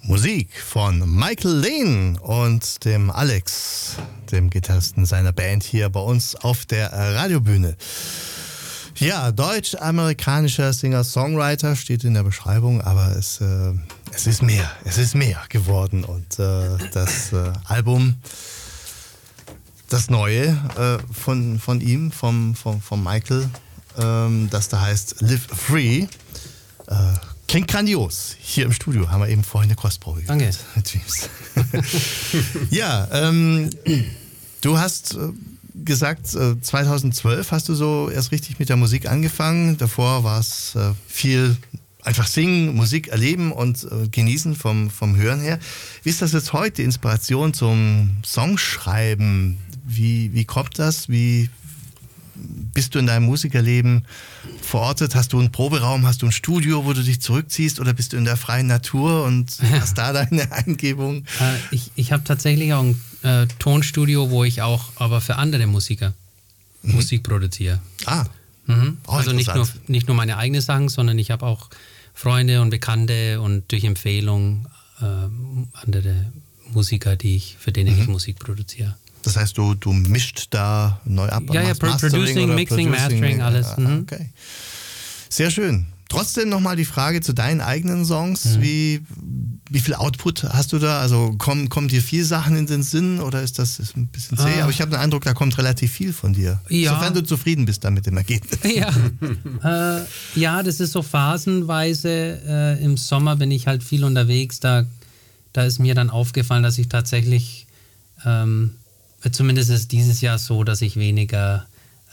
Musik von Michael Lane und dem Alex, dem Gitarristen seiner Band, hier bei uns auf der Radiobühne. Ja, deutsch-amerikanischer Singer-Songwriter steht in der Beschreibung, aber es ist mehr geworden. Und das Album, das neue von ihm, vom Michael, das da heißt Live Free, klingt grandios. Hier im Studio haben wir eben vorhin eine Kostprobe gemacht. Danke. Ja, du hast gesagt, 2012 hast du so erst richtig mit der Musik angefangen. Davor war es viel einfach singen, Musik erleben und genießen vom Hören her. Wie ist das jetzt heute, die Inspiration zum Songschreiben? Wie kommt das? Wie bist du in deinem Musikerleben verortet? Hast du einen Proberaum, hast du ein Studio, wo du dich zurückziehst, oder bist du in der freien Natur und hast da deine Eingebung? Ich habe tatsächlich auch ein Tonstudio, wo ich auch aber für andere Musiker Musik produziere. Also nicht nur meine eigenen Sachen, sondern ich habe auch Freunde und Bekannte und durch Empfehlung andere Musiker, für denen ich Musik produziere. Das heißt, du mischt da neu ab? Ja, Producing, Mixing, Mastering, alles. Okay. Sehr schön. Trotzdem nochmal die Frage zu deinen eigenen Songs. Wie viel Output hast du da? Also kommen dir viele Sachen in den Sinn oder ist ein bisschen zäh? Aber ich habe den Eindruck, da kommt relativ viel von dir. Ja. Sofern du zufrieden bist dann mit dem Ergebnis. Ja, das ist so phasenweise. Im Sommer bin ich halt viel unterwegs. Da ist mir dann aufgefallen, dass ich tatsächlich zumindest ist dieses Jahr so, dass ich weniger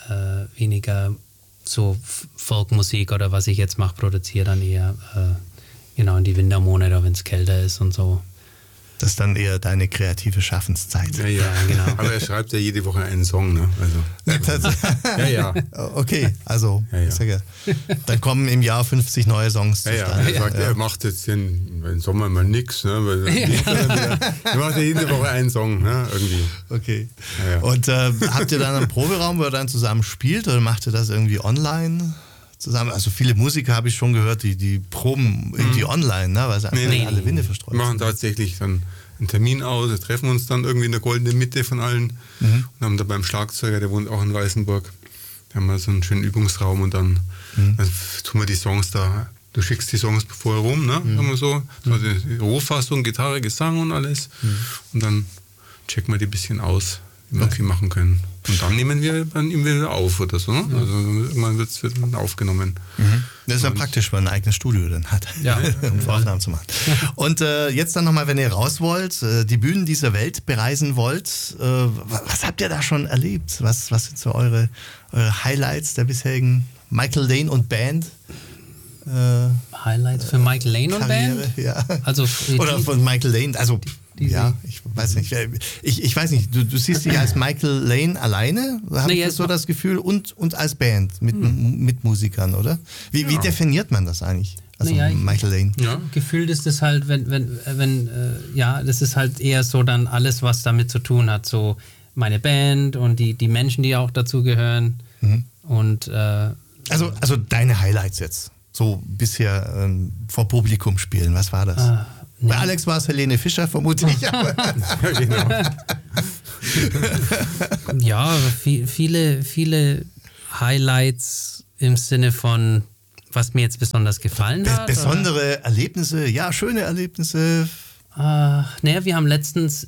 so Folkmusik oder was ich jetzt mache, produziere, dann eher in die Wintermonate, wenn es kälter ist und so. Das ist dann eher deine kreative Schaffenszeit. Ja, genau. Aber er schreibt ja jede Woche einen Song, ne? Also. Ja. Okay, also ja. Dann kommen im Jahr 50 neue Songs zustande. Er sagt, er macht jetzt im Sommer mal nichts, ne? Er macht ja jede Woche einen Song, ne? Irgendwie. Okay. Ja. Und habt ihr dann einen Proberaum, wo ihr dann zusammen spielt, oder macht ihr das irgendwie online zusammen? Also viele Musiker habe ich schon gehört, die proben irgendwie online, ne? Weil sie einfach alle Winde verstreut sind. Wir machen tatsächlich dann einen Termin aus, wir treffen uns dann irgendwie in der goldenen Mitte von allen und haben da beim Schlagzeuger, der wohnt auch in Weißenburg, da haben wir so einen schönen Übungsraum und dann tun wir die Songs da, du schickst die Songs vorher rum, ne? Haben wir so die Rohfassung, Gitarre, Gesang und alles und dann checken wir die ein bisschen aus, wie wir viel machen können. Und dann nehmen wir dann wieder auf oder so. Ne? Also irgendwann wird dann aufgenommen. Das ist dann praktisch, wenn man ein eigenes Studio dann hat, um Aufnahmen zu machen. Und jetzt dann nochmal, wenn ihr raus wollt, die Bühnen dieser Welt bereisen wollt, was habt ihr da schon erlebt? Was sind so eure Highlights der bisherigen Michael Lane und Band? Highlights für Michael Lane und Band? Ja. Also oder von Michael Lane, also ja, ich weiß nicht. Ich weiß nicht, du siehst dich als Michael Lane alleine? Habe ich so das Gefühl? Und als Band mit Musikern, oder? Wie definiert man das eigentlich? Also Michael Lane. Ja. Gefühlt ist das halt, das ist halt eher so dann alles, was damit zu tun hat. So meine Band und die Menschen, die auch dazu gehören. Und also deine Highlights jetzt. So bisher vor Publikum spielen. Was war das? Bei Alex war es Helene Fischer, vermute ich. Ja, genau. Ja, viele Highlights im Sinne von, was mir jetzt besonders gefallen hat. Besondere Erlebnisse, schöne Erlebnisse. Wir haben letztens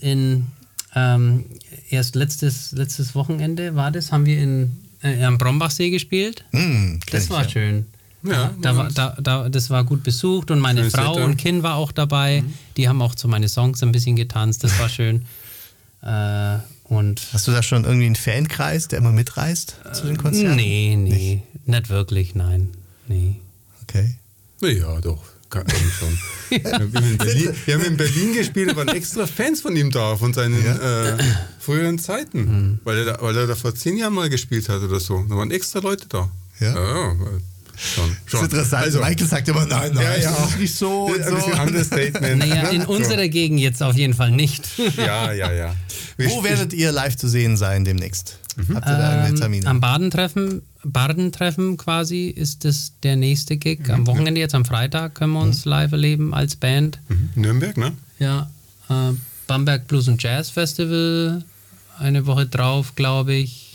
erst letztes Wochenende haben wir am Brombachsee gespielt. Das war schön. Ja, das war gut besucht und meine Frau und Kind war auch dabei. Die haben auch zu meinen Songs ein bisschen getanzt, das war schön. Und hast du da schon irgendwie einen Fankreis, der immer mitreist zu den Konzerten? Nee, nicht wirklich, nein. Nee. Okay. Ja, doch. Kann ich schon. Wir haben in Berlin gespielt, da waren extra Fans von ihm da, von seinen früheren Zeiten. Weil er da vor 10 Jahren mal gespielt hat oder so. Da waren extra Leute da. Ja. Schon. Das ist interessant. Also, Michael sagt immer, nein, das ist nicht so. Und ein bisschen Understatement. In unserer Gegend jetzt auf jeden Fall nicht. Ja. Wo werdet ihr live zu sehen sein demnächst? Habt ihr da irgendwelche Termine? Am Badentreffen Bardentreffen quasi ist das der nächste Gig. Am Wochenende, jetzt am Freitag, können wir uns live erleben als Band. Nürnberg, ne? Ja. Bamberg Blues und Jazz Festival, eine Woche drauf, glaube ich.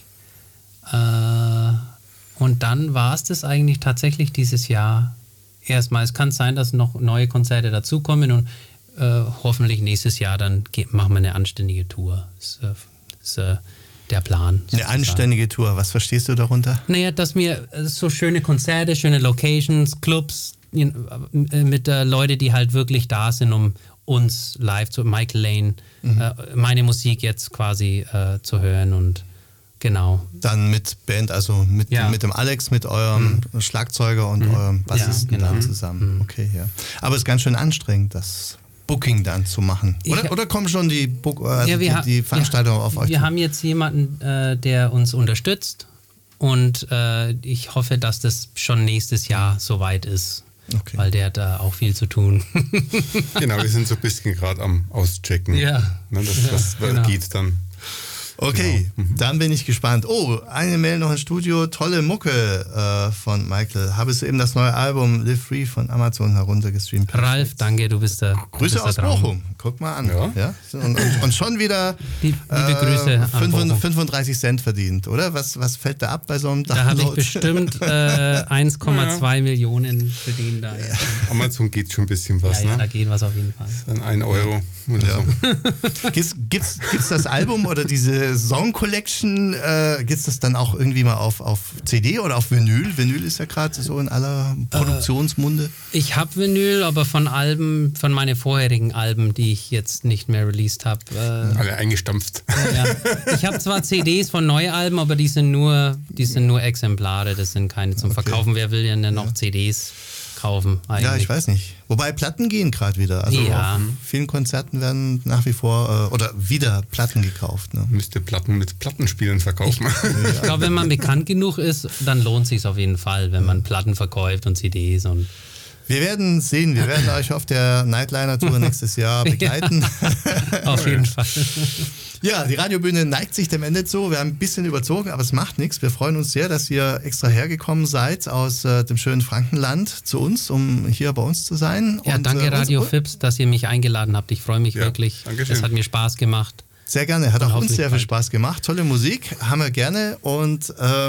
Und dann war es das eigentlich tatsächlich dieses Jahr erstmal. Es kann sein, dass noch neue Konzerte dazukommen und hoffentlich nächstes Jahr dann machen wir eine anständige Tour. Das ist der Plan. Sozusagen. Eine anständige Tour, was verstehst du darunter? Naja, dass wir so schöne Konzerte, schöne Locations, Clubs mit Leuten, die halt wirklich da sind, um uns live zu Michael Lane, meine Musik jetzt quasi zu hören und genau. Dann mit Band, also mit dem Alex, mit eurem Schlagzeuger und eurem Bassisten dann zusammen. Okay, ja. Aber es ist ganz schön anstrengend, das Booking dann zu machen. Oder kommen schon die Veranstalter auf euch? Wir haben jetzt jemanden, der uns unterstützt und ich hoffe, dass das schon nächstes Jahr soweit ist. Okay. Weil der hat da auch viel zu tun. Genau, wir sind so ein bisschen gerade am Auschecken. Ja. Ne, das geht dann. Okay, dann bin ich gespannt. Oh, eine Mail noch ins Studio. Tolle Mucke von Michael. Habe soeben das neue Album Live Free von Amazon heruntergestreamt. Ralf, danke, du bist der Grüße aus Bochum. Guck mal an. Ja? Und schon wieder liebe Grüße 35 Cent verdient, oder? Was fällt da ab bei so einem Download? Da habe ich bestimmt 1,2 Millionen verdient. Da, ja. Amazon geht schon ein bisschen was, ja, ne? da geht was auf jeden Fall. Dann 1 Euro oder so. Gibt's das Album oder diese Song Collection, gibt's das dann auch irgendwie mal auf CD oder auf Vinyl? Vinyl ist ja gerade so in aller Produktionsmunde. Ich habe Vinyl, aber von meinen vorherigen Alben, die ich jetzt nicht mehr released habe. Alle eingestampft. Ja. Ich habe zwar CDs von Neualben, aber die sind nur Exemplare, das sind keine zum Verkaufen. Wer will denn noch CDs kaufen eigentlich? Ja, ich weiß nicht. Wobei Platten gehen gerade wieder. Also auf vielen Konzerten werden nach wie vor oder wieder Platten gekauft. Ne? Müsste Platten mit Plattenspielen verkaufen. Ich glaube, wenn man bekannt genug ist, dann lohnt es sich auf jeden Fall, wenn man Platten verkauft und CDs und wir werden sehen, wir werden euch auf der Nightliner-Tour nächstes Jahr begleiten. Ja, auf jeden Fall. Ja, die Radiobühne neigt sich dem Ende zu. Wir haben ein bisschen überzogen, aber es macht nichts. Wir freuen uns sehr, dass ihr extra hergekommen seid aus dem schönen Frankenland zu uns, um hier bei uns zu sein. Ja, und, danke Radio Fips, dass ihr mich eingeladen habt. Ich freue mich wirklich. Dankeschön. Es hat mir Spaß gemacht. Sehr gerne, hat auch uns sehr viel Spaß gemacht. Tolle Musik, haben wir gerne und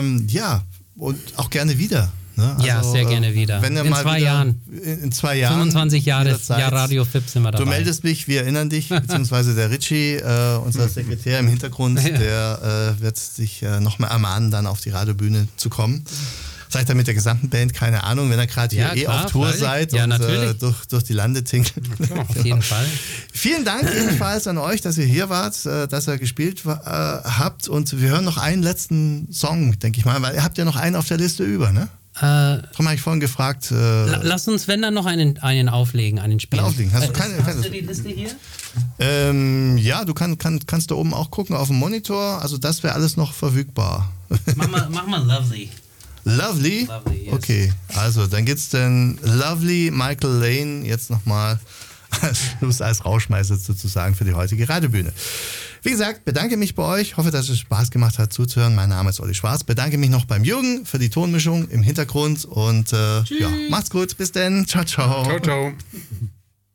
und auch gerne wieder. Ne? Also, ja, sehr gerne wieder. Wenn in 2 Jahren. In 2 Jahren. 25 Jahre Radio Fips sind wir dabei. Du meldest mich, wir erinnern dich, beziehungsweise der Richie, unser Sekretär im Hintergrund, der wird sich nochmal ermahnen, dann auf die Radiobühne zu kommen. Vielleicht dann mit der gesamten Band, keine Ahnung, wenn ihr gerade hier auf Tour seid und durch die Lande tingelt. Auf jeden Fall. Vielen Dank jedenfalls an euch, dass ihr hier wart, dass ihr gespielt habt und wir hören noch einen letzten Song, denke ich mal, weil ihr habt ja noch einen auf der Liste über, ne? Darum habe ich vorhin gefragt. Lass uns, wenn dann noch einen auflegen, einen spielen. Auflegen. Hast du die Liste hier? Ja, du kannst da oben auch gucken auf dem Monitor. Also das wäre alles noch verfügbar. Mach mal Lovely. Lovely? Lovely, yes. Okay, also dann gibt's den Lovely Michael Lane jetzt nochmal als Schluss, als Rauschmeißer sozusagen für die heutige Radiobühne. Wie gesagt, bedanke mich bei euch. Hoffe, dass es Spaß gemacht hat zuzuhören. Mein Name ist Olli Schwarz. Bedanke mich noch beim Jürgen für die Tonmischung im Hintergrund und macht's gut. Bis dann. Ciao, ciao. Ciao, ciao.